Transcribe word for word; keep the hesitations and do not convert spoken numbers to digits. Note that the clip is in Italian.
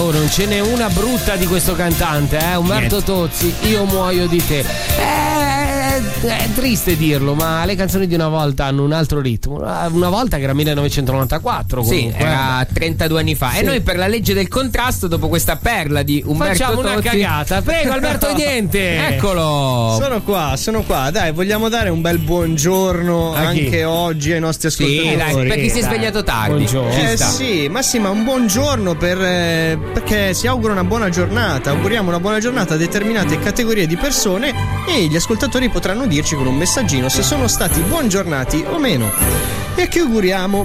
oh, non ce n'è una brutta di questo cantante, eh? Umberto Niente. Tozzi, Io muoio di te. È, è triste dirlo, ma le canzoni di una volta hanno un altro ritmo. Una volta che era millenovecentonovantaquattro, comunque. Sì, era trentadue anni fa. Sì. E noi, per la legge del contrasto, dopo questa perla di Umberto Facciamo Tozzi, una cagata. Prego, Alberto Niente. Eccolo. Sono qua, sono qua. Dai, vogliamo dare un bel buongiorno anche oggi ai nostri ascoltatori. Sì, dai, per chi si è svegliato tardi. Buongiorno. Eh sì, ma sì, ma un buongiorno per, eh, perché si augura una buona giornata. Auguriamo una buona giornata a determinate categorie di persone e gli ascoltatori potranno dirci con un messaggino se sono stati buongiornati o meno. E che auguriamo